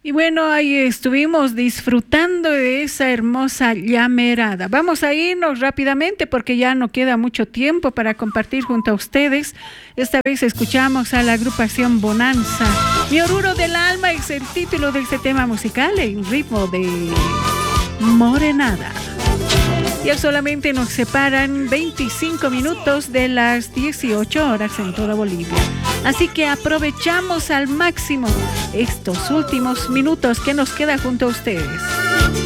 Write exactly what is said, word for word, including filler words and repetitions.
Y bueno, ahí estuvimos disfrutando de esa hermosa llamerada. Vamos a irnos rápidamente porque ya no queda mucho tiempo para compartir junto a ustedes. Esta vez escuchamos a la agrupación Bonanza. Mi oruro del alma es el título de este tema musical en ritmo de morenada. Ya solamente nos separan veinticinco minutos de las dieciocho horas en toda Bolivia. Así que aprovechamos al máximo estos últimos minutos que nos queda junto a ustedes.